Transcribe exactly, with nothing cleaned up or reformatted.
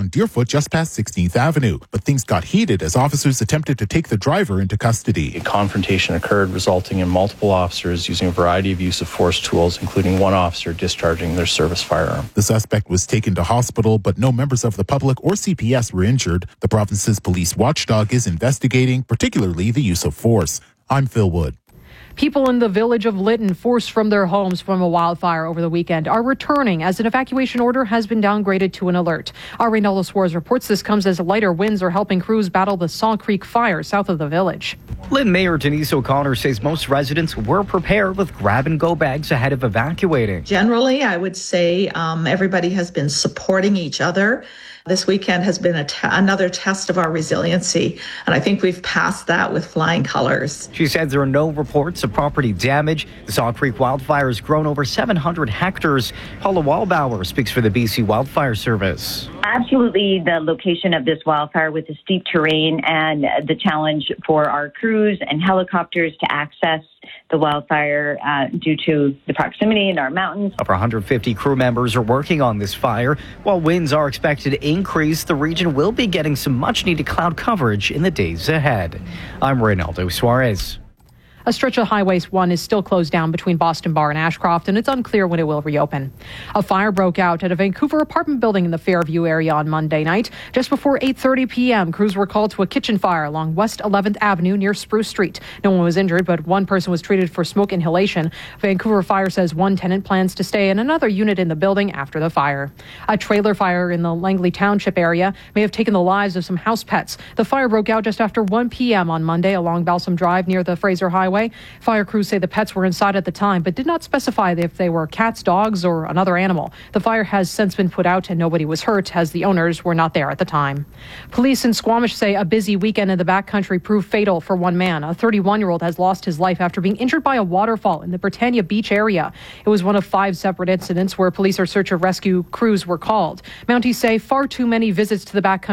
on Deerfoot just past sixteenth Avenue. But things got heated as officers attempted to take the driver into custody. A confrontation occurred, resulting in multiple officers using a variety of use of force tools, including one officer discharging their service firearm. The suspect was taken to hospital, but no members of the public or C P S were injured. The province's police watchdog is investigating, particularly the use of force. I'm Phil Wood. People in the village of Lytton, forced from their homes from a wildfire over the weekend, are returning as an evacuation order has been downgraded to an alert. Our Reynaldo Suarez reports this comes as lighter winds are helping crews battle the Saw Creek fire south of the village. Lytton Mayor Denise O'Connor says most residents were prepared with grab-and-go bags ahead of evacuating. Generally, I would say um, everybody has been supporting each other. This weekend has been a te- another test of our resiliency, and I think we've passed that with flying colors. She said there are no reports of property damage. The Saw Creek wildfire has grown over seven hundred hectares. Paula Wallbauer speaks for the B C Wildfire Service. Absolutely, the location of this wildfire with the steep terrain and the challenge for our crews and helicopters to access the wildfire uh, due to the proximity in our mountains. Over one hundred fifty crew members are working on this fire. While winds are expected to increase, the region will be getting some much-needed cloud coverage in the days ahead. I'm Reynaldo Suarez. A stretch of Highway one is still closed down between Boston Bar and Ashcroft, and it's unclear when it will reopen. A fire broke out at a Vancouver apartment building in the Fairview area on Monday night. Just before eight thirty p.m., crews were called to a kitchen fire along West eleventh Avenue near Spruce Street. No one was injured, but one person was treated for smoke inhalation. Vancouver Fire says one tenant plans to stay in another unit in the building after the fire. A trailer fire in the Langley Township area may have taken the lives of some house pets. The fire broke out just after one p.m. on Monday along Balsam Drive near the Fraser Highway. Fire crews say the pets were inside at the time, but did not specify if they were cats, dogs, or another animal. The fire has since been put out and nobody was hurt, as the owners were not there at the time. Police in Squamish say a busy weekend in the backcountry proved fatal for one man. A thirty-one-year-old has lost his life after being injured by a waterfall in the Britannia Beach area. It was one of five separate incidents where police or search and rescue crews were called. Mounties say far too many visits to the backcountry